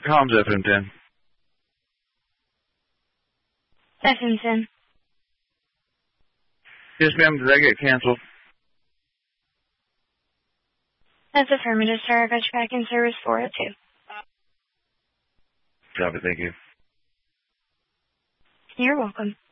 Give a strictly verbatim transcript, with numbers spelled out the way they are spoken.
Collins F M ten. F M ten. Yes, ma'am. Did I get canceled? That's affirmative, sir. I got you back in service four oh two. Copy, thank you. You're welcome.